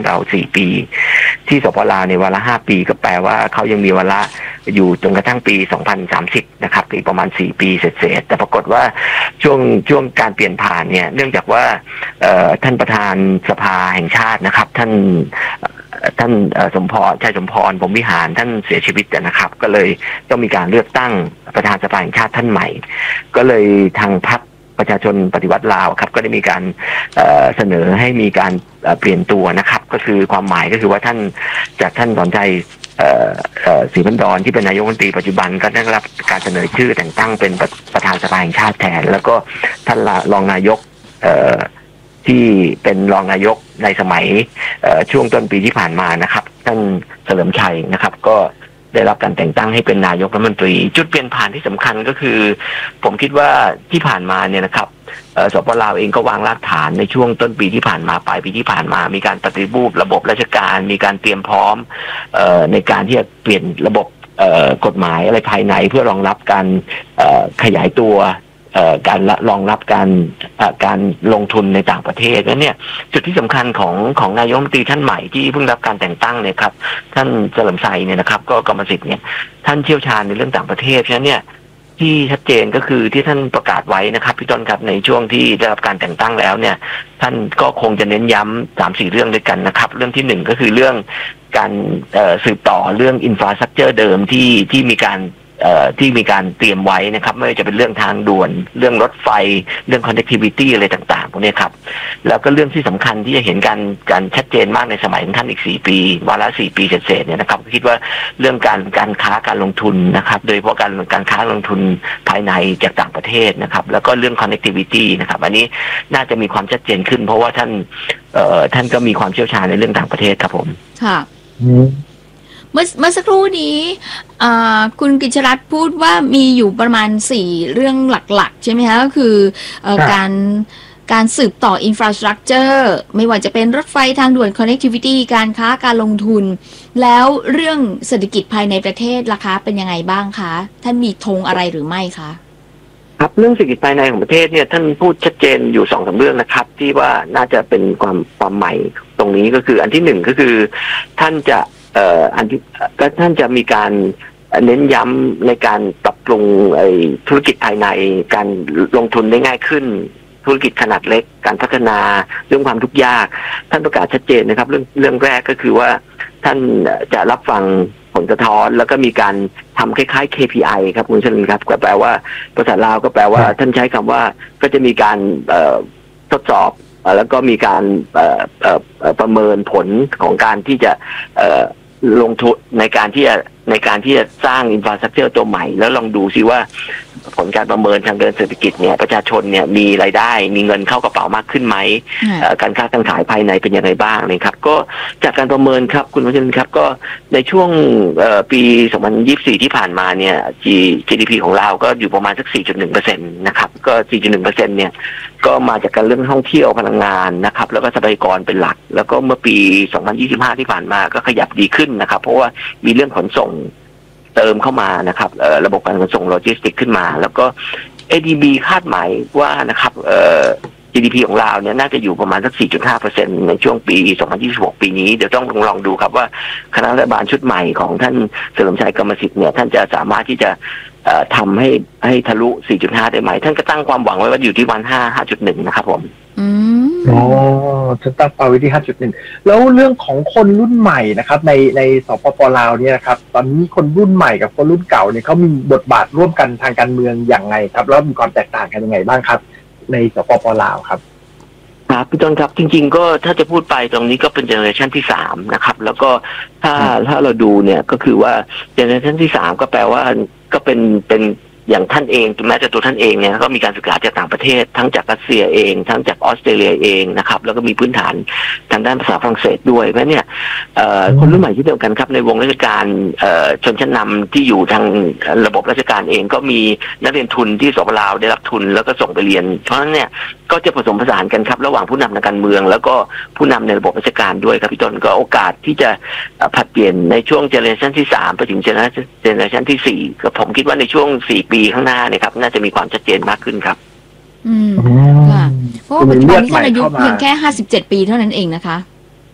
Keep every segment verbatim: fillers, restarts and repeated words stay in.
เราสี่ปีที่สปลาวในวาระห้าปีก็แปลว่าเขายังมีวาระอยู่จนกระทั่งปีสองพันสามสิบนะครับอีกประมาณสี่ปีเศษๆแต่ปรากฏว่าช่วงช่วงการเปลี่ยนผ่านเนี่ยเนื่องจากว่าท่านประธานสภาแห่งชาตินะครับท่านท่านสมพรชัยสมพรพรหมวิหารท่านเสียชีวิตนะครับก็เลยต้องมีการเลือกตั้งประธานสภาแห่งชาติท่านใหม่ก็เลยทางพรรคประชาชนปฏิวัติลาวครับก็ได้มีการเอ่อเสนอให้มีการเปลี่ยนตัวนะครับก็คือความหมายก็คือว่าท่านจากท่านสอนชัยศรีพันดรที่เป็นนายกรัฐมนตรีปัจจุบันก็ได้รับการเสนอชื่อแต่งตั้งเป็นประธานสภาแห่งชาติแทนแล้วก็ท่านรองนายกที่เป็นรองนายกในสมัยช่วงต้นปีที่ผ่านมานะครับท่านเฉลิมชัยนะครับก็ได้รับการแต่งตั้งให้เป็นนายกรัฐมนตรีจุดเปลี่ยนผ่านที่สำคัญก็คือผมคิดว่าที่ผ่านมาเนี่ยนะครับสปลาวเองก็วางรากฐานในช่วงต้นปีที่ผ่านมาปลายปีที่ผ่านมามีการปฏิรูประบบราชการมีการเตรียมพร้อมในการที่จะเปลี่ยนระบบกฎหมายอะไรภายในเพื่อรองรับการขยายตัวการรองรับการการลงทุนในต่างประเทศนั้นเนี่ยจุดที่สำคัญของของนายกรัฐมนตรีท่านใหม่ที่เพิ่งรับการแต่งตั้งเนี่ยครับท่านเฉลิมชัยเนี่ยนะครับก็กรรมสิทธิ์เนี่ยท่านเชี่ยวชาญในเรื่องต่างประเทศฉะนั้นเนี่ยที่ชัดเจนก็คือที่ท่านประกาศไว้นะครับพี่ต้นครับในช่วงที่ได้รับการแต่งตั้งแล้วเนี่ยท่านก็คงจะเน้นย้ำสามสี่เรื่องด้วยกันนะครับเรื่องที่หนึ่งก็คือเรื่องการสืบต่อเรื่องอินฟราสตรัคเจอร์เดิมที่ที่มีการที่มีการเตรียมไว้นะครับไม่ว่าจะเป็นเรื่องทางด่วนเรื่องรถไฟเรื่อง connectivity อะไรต่างๆพวกนี้ครับแล้วก็เรื่องที่สำคัญที่จะเห็นการการชัดเจนมากในสมัยของท่านอีกสี่ปีวาระสี่ปีเศษๆเนี่ยนะครับคิดว่าเรื่องการการค้าการลงทุนนะครับโดยเฉพาะการการค้าลงทุนภายในจากต่างประเทศนะครับแล้วก็เรื่อง connectivity นะครับอันนี้น่าจะมีความชัดเจนขึ้นเพราะว่าท่านเอ่อท่านก็มีความเชี่ยวชาญในเรื่องต่างประเทศครับผมค่ะเมื่อเมื่อสักครู่นี้คุณกฤษรัตน์พูดว่ามีอยู่ประมาณสี่เรื่องหลักๆใช่ไหมคะก็คือการการสืบต่ออินฟราสตรัคเจอร์ไม่ว่าจะเป็นรถไฟทางด่วน connectivity การค้าการลงทุนแล้วเรื่องเศรษฐกิจภายในประเทศล่ะคะเป็นยังไงบ้างคะท่านมีธงอะไรหรือไม่คะครับเรื่องเศรษฐกิจภายในของประเทศเนี่ยท่านพูดชัดเจนอยู่สองสามเรื่องนะครับที่ว่าน่าจะเป็นความความใหม่ตรงนี้ก็คืออันที่หนึ่งก็คือท่านจะเอ่ออันที่ก็ท่านจะมีการเน้นย้ำในการปรับปรุงไอ้ธุรกิจภายในการลงทุนได้ง่ายขึ้นธุรกิจขนาดเล็กการพัฒนาเรื่องความทุกข์ยากท่านประกาศชัดเจนนะครับเรื่องเรื่องแรกก็คือว่าท่านจะรับฟังผลสะท้อนแล้วก็มีการทำคล้ายๆ เค พี ไอ ครับคุณชลินครับก็แปลว่าภาษาลาวก็แปลว่าท่านใช้คำว่าก็จะมีการทดสอบแล้วก็มีการประเมินผลของการที่จะลงทุนในการที่จะในการที่จะสร้างอินฟราสตรัคเจอร์ตัวใหม่แล้วลองดูซิว่าผลการประเมินทางเดินเศรษฐกิจเนี่ยประชาชนเนี่ยมีรายได้มีเงินเข้ากระเป๋ามากขึ้นไหมการค้าการขายภายในเป็นยังไงบ้างนะครับก็จากการประเมินครับคุณผู้ชมครับก็ในช่วงปีสองพันยี่สิบสี่ที่ผ่านมาเนี่ย จี ดี พี ของเราก็อยู่ประมาณสัก สี่จุดหนึ่งเปอร์เซ็นต์ นะครับก็ สี่จุดหนึ่งเปอร์เซ็นต์ เนี่ยก็มาจากการเรื่องท่องเที่ยวพลังงานนะครับแล้วก็ทรัพยากรเป็นหลักแล้วก็เมื่อปีสองพันยี่สิบห้าที่ผ่านมาก็ขยับดีขึ้นนะครับเพราะว่ามีเรื่องขนส่งเติมเข้ามานะครับระบบการขนส่งโลจิสติกขึ้นมาแล้วก็ เอ ดี บี คาดหมายว่านะครับ จี ดี พี ของเราเนี่ยน่าจะอยู่ประมาณสัก สี่จุดห้าเปอร์เซ็นต์ ในช่วงปีสองพันยี่สิบหกปีนี้เดี๋ยวต้องลองดูครับว่าคณะรัฐบาลชุดใหม่ของท่านเฉลิมชัยกรรมสิทธิ์เนี่ยท่านจะสามารถที่จะทำให้ให้ทะลุ สี่จุดห้า ได้ไหมท่านก็ตั้งความหวังไว้ว่าอยู่ที่วันห้า ห้าจุดหนึ่ง นะครับผมอืมอ๋อจะตั้งเป้าไว้ที่ ห้าจุดหนึ่ง แล้วเรื่องของคนรุ่นใหม่นะครับในในสปป.ลาวเนี่ยนะครับตอนนี้คนรุ่นใหม่กับคนรุ่นเก่าเนี่ยเขามีบทบาทร่วมกันทางการเมืองอย่างไรครับแล้วมีความแตกต่างกันยังไงบ้างครับในสปป.ลาวครับครับพี่ต้นครับจริงๆก็ถ้าจะพูดไปตรงนี้ก็เป็นเจเนอเรชันที่สามนะครับแล้วก็ถ้าถ้าเราดูเนี่ยก็คือว่าเจเนอเรชันที่สามก็แปลว่าก็เป็นเป็นอย่างท่านเองแม้แต่ตัวท่านเองเนี่ยก็มีการศึกษาจากต่างประเทศทั้งจากรัสเซียเองทั้งจากออสเตรเลียเองนะครับแล้วก็มีพื้นฐานทางด้านภาษาฝรั่งเศสด้วยเพราะเนี่ยคนรุ่นใหม่ที่เดียวกันครับในวงราชการชนชั้นนำที่อยู่ทางระบบราชการเองก็มีนักเรียนทุนที่สปลาวได้รับทุนแล้วก็ส่งไปเรียนเพราะฉะนั้นเนี่ยก็จะผสมผสานกันครับระหว่างผู้นำทางการเมืองแล้วก็ผู้นำในระบบราชการด้วยครับพี่ต้นก็โอกาสที่จะผลัดเปลี่ยนในช่วงเจเนอเรชันที่สามไปถึงเจเนอเรชันที่สี่ก็ผมคิดว่าในช่วงสี่ปีข้างหน้าเนี่ยครับน่าจะมีความชัดเจนมากขึ้นครับอืมค่ะเพราะว่าปัจจุบันนี้ท่านอายุเพียงแค่ห้าสิบเจ็ดปีเท่านั้นเองนะคะ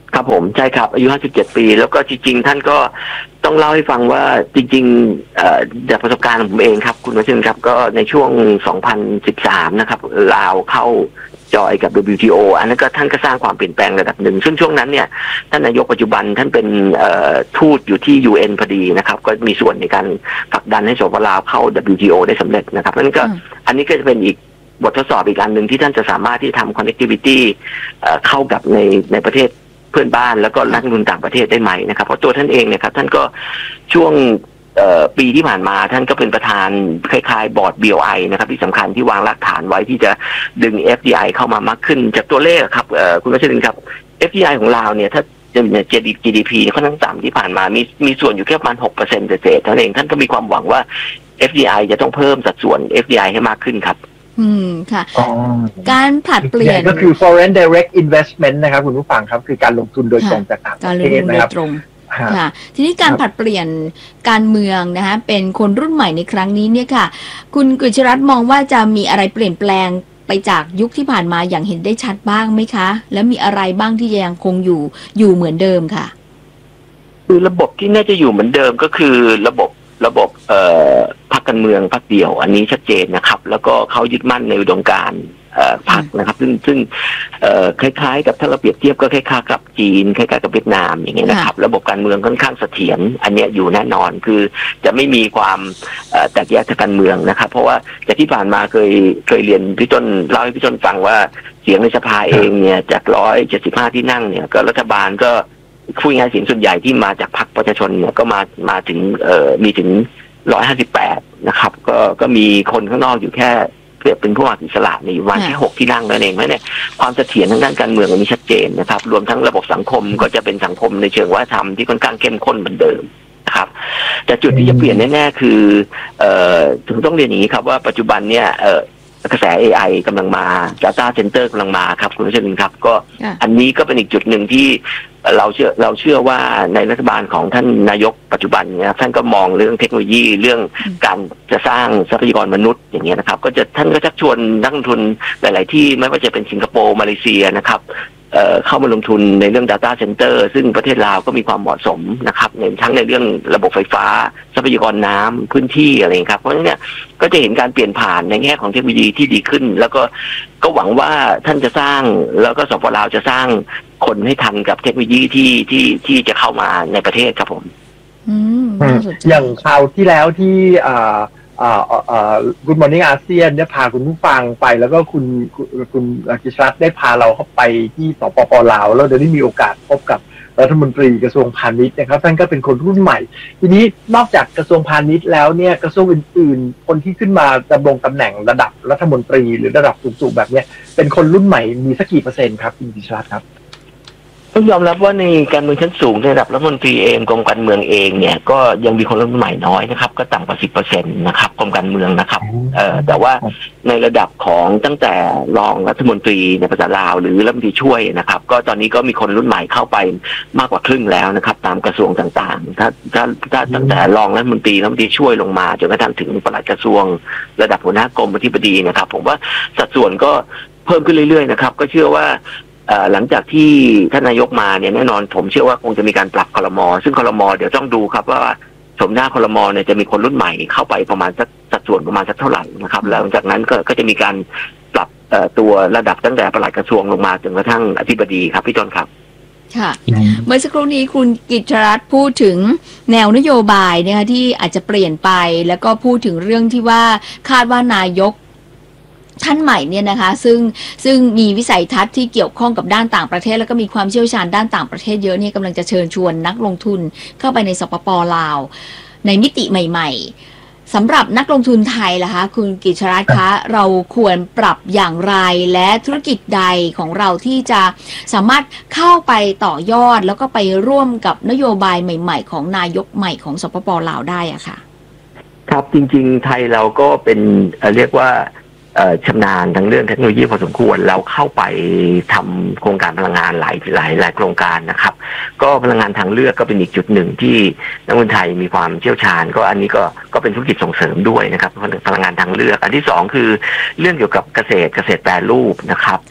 ครับผมใช่ครับอายุห้าสิบเจ็ดปีแล้วก็จริงๆท่านก็ต้องเล่าให้ฟังว่าจริงๆเอ่อจากประสบการณ์ของผมเองครับคุณวัชรินทร์ครับก็ในช่วงสองพันสิบสามนะครับลาวเข้าจอยกับ ดับเบิลยู ที โอ อันนั้นก็ท่านก็สร้างความเปลี่ยนแปลงระดับหนึ่งซึ่งช่วงนั้นเนี่ยท่านนายกปัจจุบันท่านเป็นเอ่อทูตอยู่ที่ ยู เอ็น พอดีนะครับก็มีส่วนในการผลักดันให้สปป.ลาวเข้า ดับเบิลยู ที โอ ได้สำเร็จนะครับนั่นก็อันนี้ก็จะเป็นอีกบททดสอบอีกอันหนึ่งที่ท่านจะสามารถที่ทำ connectivity เอ่อเข้ากับในในประเทศเพื่อนบ้านแล้วก็นักลงทุนต่างประเทศได้ไหมนะครับเพราะตัวท่านเองเนี่ยครับท่านก็ช่วงปีที่ผ่านมาท่านก็เป็นประธานคล้ายๆบอร์ด บี โอ ไอ นะครับที่สำคัญที่วางรากฐานไว้ที่จะดึง เอฟ ดี ไอ เข้ามามากขึ้นจากตัวเลขครับคุณวัชรินทร์ครับ เอฟ ดี ไอ ของเราเนี่ยถ้าจะเนี่ย จี ดี พี ค่อนข้างต่ำที่ผ่านมามีมีส่วนอยู่แค่ประมาณ หกเปอร์เซ็นต์ เศษๆเท่านั้นเองท่านก็มีความหวังว่า เอฟ ดี ไอ จะต้องเพิ่มสัดส่วน เอฟ ดี ไอ ให้มากขึ้นครับอืมค่ะการผลัดเปลี่ยนก็คือ foreign direct investment นะครับคุณผู้ฟังครับคือการลงทุนโดยตรงจากต่างประเทศนะครับค่ะทีนี้การผลัดเปลี่ยนการเมืองนะคะเป็นคนรุ่นใหม่ในครั้งนี้เนี่ยค่ะคุณกฤษรัตน์มองว่าจะมีอะไรเปลี่ยนแปลงไปจากยุคที่ผ่านมาอย่างเห็นได้ชัดบ้างไหมคะและมีอะไรบ้างที่ยังคงอยู่อยู่เหมือนเดิมค่ะคือระบบที่น่าจะอยู่เหมือนเดิมก็คือระบบระบบเอ่อพรรคการเมืองพรรคเดียวอันนี้ชัดเจนนะครับแล้วก็เขายึดมั่นในอุดมการณ์พรรคนะครับซึ่งซึ่งคล้ายๆกับถ้าเราเปรียบเทียบก็คล้ายๆกับจีนคล้ายๆกับเวียดนามอย่างเงี้ยนะครับระบบการเมืองค่อนข้างเสถียรอันนี้อยู่แน่นอนคือจะไม่มีความแตกแยกทางการเมืองนะครับเพราะว่าจากที่ผ่านมาเคยเคยเรียนพี่ต้นเล่าให้พี่ต้นฟังว่าเสียงในสภาเองเนี่ยจากร้อยเจ็ดสิบห้าที่นั่งเนี่ยก็รัฐบาลก็พูดง่ายเสียงส่วนใหญ่ที่มาจากพรรคประชาชนเนี่ยก็มามาถึงเอ่อมีถึงร้อยห้าสิบแปดนะครับก็ก็มีคนข้างนอกอยู่แค่เพื่อเป็นผู้อิสระในวันที่หกที่นั่งนั่นเองเพราะเนี่ยความเสถียรทางด้านการเมืองอันนี้ชัดเจนนะครับรวมทั้งระบบสังคมก็จะเป็นสังคมในเชิงวัฒนธรรมที่ค่อนข้างเข้มข้นเหมือนเดิมนะครับแต่จุดที่จะเปลี่ยนแน่ๆคือเอ่อถึงต้องเรียนอย่างนี้ครับว่าปัจจุบันเนี่ยเอ่อกระแส เอ ไอ กำลังมา Data Center กำลังมาครับคุณผู้ชมครับก็อันนี้ก็เป็นอีกจุดหนึ่งที่เราเชื่อเราเชื่อว่าในรัฐบาลของท่านนายกปัจจุบันเนี่ยท่านก็มองเรื่องเทคโนโลยีเรื่องการจะสร้างทรัพยากรมนุษย์อย่างเงี้ยนะครับก็จะท่านก็ชักชวนนักลงทุนหลายๆที่ไม่ว่าจะเป็นสิงคโปร์มาเลเซียนะครับเอ่อเข้ามาลงทุนในเรื่อง Data Center ซึ่งประเทศลาวก็มีความเหมาะสมนะครับในทั้งในเรื่องระบบไฟฟ้าทรัพยากรน้ำพื้นที่อะไรครับเพราะฉะนั้นเนี่ยก็จะเห็นการเปลี่ยนผ่านในแง่ของเทคโนโลยีที่ดีขึ้นแล้วก็ก็หวังว่าท่านจะสร้างแล้วก็สปป.ลาวจะสร้างคนให้ทันกับเทคโนโลยีที่ที่ที่จะเข้ามาในประเทศครับผมอืมอย่างคราวที่แล้วที่อ่าอ่าอ่า Good Morning อาเซียนเนี่ยพาคุณผู้ฟังไปแล้วก็คุณคุณกฤษรัตน์ได้พาเราเข้าไปที่สปป.ลาวแล้วเดี๋ยวได้มีโอกาสพบกับรัฐมนตรีกระทรวงพาณิชย์นะครับท่านก็เป็นคนรุ่นใหม่ทีนี้นอกจากกระทรวงพาณิชย์แล้วเนี่ยกระทรวงอื่นๆคนที่ขึ้นมาดำรงตำแหน่งระดับรัฐมนตรีหรือระดับสูงๆแบบนี้เป็นคนรุ่นใหม่มีสักกี่เปอร์เซ็นต์ครับคุณกฤษรัตน์ครับต้องยอมรับว่าในการเมืองชั้นสูงในระดับรัฐมนตรีเองกรมการเมืองเองเนี่ยก็ยังมีคนรุ่นใหม่น้อยนะครับก็ต่ำกว่า สิบเปอร์เซ็นต์ นะครับกรมการเมืองนะครับเอ่อแต่ว่าในระดับของตั้งแต่รองรัฐมนตรีในภาษาลาวหรือรัฐมนตรีช่วยนะครับก็ตอนนี้ก็มีคนรุ่นใหม่เข้าไปมากกว่าครึ่งแล้วนะครับตามกระทรวงต่างๆถ้าถ้าถ้าตั้งแต่รองรัฐมนตรีรัฐมนตรีช่วยลงมาจนกระทั่งถึงปลัดกระทรวงระดับหัวหน้ากรมอธิบดีนะครับผมว่าสัดส่วนก็เพิ่มขึ้นเรื่อยๆนะครับก็เชื่อว่าหลังจากที่ท่านนายกมาเนี่ยแน่นอนผมเชื่อว่าคงจะมีการปรับครม.ซึ่งครม.เดี๋ยวต้องดูครับว่าชมหน้าครม.เนี่ยจะมีคนรุ่นใหม่เข้าไปประมาณสักสัดส่วนประมาณสักเท่าไหร่นะครับหลังจากนั้นก็ก็จะมีการปรับตัวระดับตั้งแต่ปลัดกระทรวงลงมาจนกระทั่งอธิบดีครับพี่ต้นครับค่ะเมื่อสักครู่นี้คุณกฤษรัตน์พูดถึงแนวนโยบายนะคะที่อาจจะเปลี่ยนไปแล้วก็พูดถึงเรื่องที่ว่าคาดว่านายกท่านใหม่เนี่ยนะคะซึ่งซึ่งมีวิสัยทัศน์ที่เกี่ยวข้องกับด้านต่างประเทศแล้วก็มีความเชี่ยวชาญด้านต่างประเทศเยอะเนี่ยกำลังจะเชิญชวนนักลงทุนเข้าไปในสปป.ลาวในมิติใหม่ๆสำหรับนักลงทุนไทยล่ะคะคุณกฤษรัตน์คะเราควรปรับอย่างไรและธุรกิจใดของเราที่จะสามารถเข้าไปต่อยอดแล้วก็ไปร่วมกับนโยบายใหม่ๆของนายกใหม่ของสปป.ลาวได้อะค่ะครับจริงๆไทยเราก็เป็นเรียกว่าชำนาญทั้งเรื่องเทคโนโลยีพอสมควรเราเข้าไปทำโครงการพลังงานหลายหลายหลายโครงการนะครับก็พลังงานทางเลือกก็เป็นอีกจุดหนึ่งที่นักลงทุนไทยมีความเชี่ยวชาญก็อันนี้ก็ก็เป็นธุรกิจส่งเสริมด้วยนะครับพลังงานทางเลือกอันที่สองคือเรื่องเกี่ยวกับเกษตรเกษตรแปรรูปนะครับ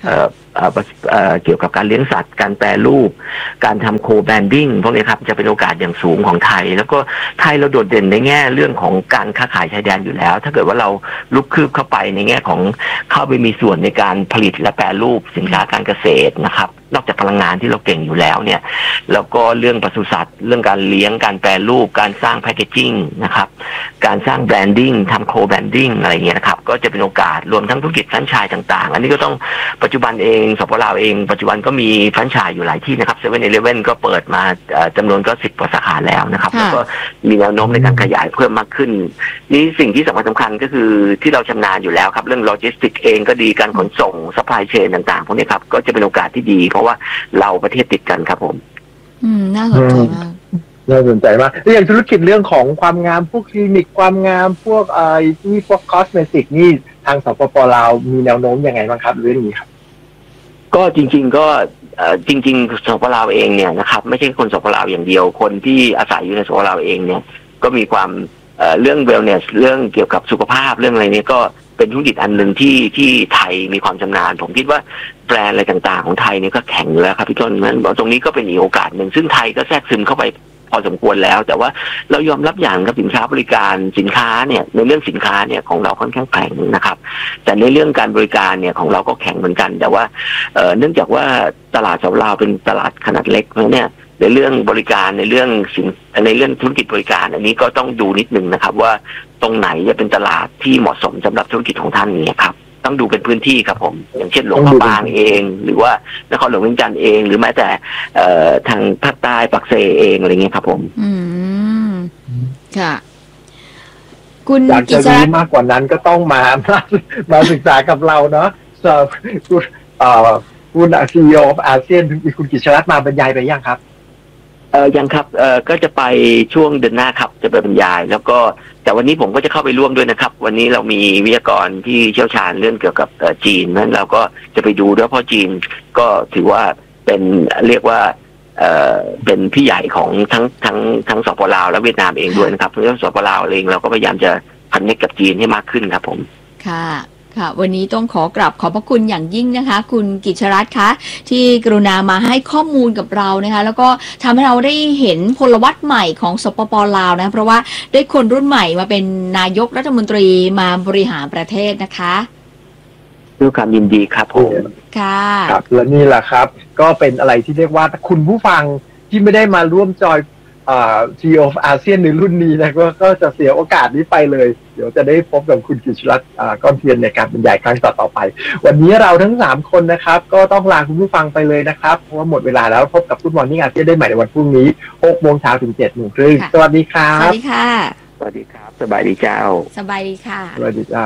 เกี่ยวกับการเลี้ยงสัตว์การแปรรูปการทำโคแบรนดิ้งพวกนี้ครับจะเป็นโอกาสอย่างสูงของไทยแล้วก็ไทยเราโดดเด่นในแง่เรื่องของการค้าขายชายแดนอยู่แล้วถ้าเกิดว่าเราลุกคืบเข้าไปในแง่ของเข้าไปมีส่วนในการผลิตและแปรรูปสินค้าการเกษตรนะครับนอกจากพลังงานที่เราเก่งอยู่แล้วเนี่ยแล้วก็เรื่องปศุสัตว์เรื่องการเลี้ยงการแปรรูปการสร้างแพคเกจิ้งนะครับการสร้างแบรนดิ้งทำโคแบรนดิ้งอะไรเงี้ยนะครับก็จะเป็นโอกาสรวมทั้งธุรกิจแฟรนไชส์ต่างๆอันนี้ก็ต้องปัจจุบันเองสปป.ลาวเองปัจจุบันก็มีแฟรนไชส์อยู่หลายที่นะครับเซเว่นอีเลฟเว่นก็เปิดมาจำนวนก็สิบกว่าสาขาแล้วนะครับแล้วก็มีแนวโน้มในการขยายเพิ่มมากขึ้นนี่สิ่งที่สำคัญสำคัญก็คือที่เราชำนาญอยู่แล้วครับเรื่องโลจิสติกเองก็ดีการขนส่งซัพพลายเชนต่างๆพวกนี้ครับก็จะเป็นโอกาสที่ดีเพราะว่าเราประเทศติดกันครับผมอืมน่าสนใจมากน่าสนใจมากแล้วอย่างธุรกิจเรื่องของความงามพวกคลินิกความงามพวกเอ่อที่พวกคอสเมติกนี่ทางสปป.ลาวมีแนวโน้มยังไงบ้างครับเรื่องนี้ครับก็จริงๆก็จริงๆสปป.ลาวเองเนี่ยนะครับไม่ใช่คนสปป.ลาวอย่างเดียวคนที่อาศัยอยู่ในสปป.ลาวเองเนี่ยก็มีความเรื่องเวลเนสเรื่องเกี่ยวกับสุขภาพเรื่องอะไรนี้ก็เป็นธุรกิจอันหนึ่งที่ที่ไทยมีความชำนาญผมคิดว่าแบรนด์อะไรต่างๆของไทยเนี่ยก็แข็งแล้วครับพี่ต้นนั้นตรงนี้ก็เป็นอีกโอกาสหนึ่งซึ่งไทยก็แทรกซึมเข้าไปพอสมควรแล้วแต่ว่าเรายอมรับอย่างกับสินค้าบริการสินค้าเนี่ยในเรื่องสินค้าเนี่ยของเราค่อนข้างแข็งนะครับแต่ในเรื่องการบริการเนี่ยของเราก็แข็งเหมือนกันแต่ว่าเอ่อเนื่องจากว่าตลาดสปป.ลาวเป็นตลาดขนาดเล็กเพราะเนี่ยในเรื่องบริการในเรื่องสินในเรื่องธุรกิจบริการอันนี้ก็ต้องดูนิดนึงนะครับว่าตรงไหนจะเป็นตลาดที่เหมาะสมสำหรับธุรกิจของท่านนี้ครับต้องดูเป็นพื้นที่ครับผมอย่างเช่นหลวงพระบางเองหรือว่านครหลวงเวียงจันทร์เองหรือแม้แต่ทางภาคใต้ปักเซเองอะไรเงี้ยครับผมอืมค่ะคุณอยากจะรู้มากกว่านั้นก็ต้องมามาศึกษากับเราเนาะคุณเอ่อคุณซีอีโออาเซียนคุณกิจรัตน์มาบรรยายไปยังครับเออยังครับเออก็จะไปช่วงเดือนหน้าครับจะไปบรรยายแล้วก็แต่วันนี้ผมก็จะเข้าไปร่วมด้วยนะครับวันนี้เรามีวิทยากรที่เชี่ยวชาญเรื่องเกี่ยวกับจีนนั้นเราก็จะไปดูด้วยเพราะจีนก็ถือว่าเป็นเรียกว่าเออเป็นพี่ใหญ่ของทั้งทั้งทั้งสปป.ลาวและเวียดนามเองด้วยนะครับเพราะฉะนั้นสปป.ลาวเองเราก็พยายามจะพันเนกกับจีนให้มากขึ้นครับผมค่ะค่ะวันนี้ต้องขอกราบขอบพระคุณอย่างยิ่งนะคะคุณกิจรัตน์คะที่กรุณามาให้ข้อมูลกับเรานะคะแล้วก็ทำให้เราได้เห็นพลวัตใหม่ของสปป.ลาวนะเพราะว่าได้คนรุ่นใหม่มาเป็นนายกรัฐมนตรีมาบริหารประเทศนะคะด้วยความยินดีครับผมค่ะครับและนี่แหละครับก็เป็นอะไรที่เรียกว่าคุณผู้ฟังที่ไม่ได้มาร่วมจอยอ่า ซี อี โอ อาเซียนในรุ่นนี้นะก็ก็จะเสียโอกาสนี้ไปเลยเดี๋ยวจะได้พบกับคุณกิจรัตน์อ่าก้อนเทียนในการบรรยายครั้งต่อๆไปวันนี้เราทั้งสามคนนะครับก็ต้องลาคุณผู้ฟังไปเลยนะครับเพราะว่าหมดเวลาแล้วพบกับฟุตบอลนี่อาเซียนได้ใหม่ในวันพรุ่งนี้หกโมงเช้าถึงเจ็ดโมงครึ่งสวัสดีครับสวัสดีค่ะสวัสดีครับสบายดีเจ้าสบายดีค่ะสวัสดีเจ้า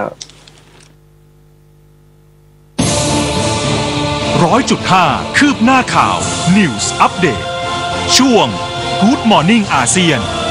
ร้อยจุดห้าคืบหน้าข่าว News Update ช่วง Good Morning อาเซียน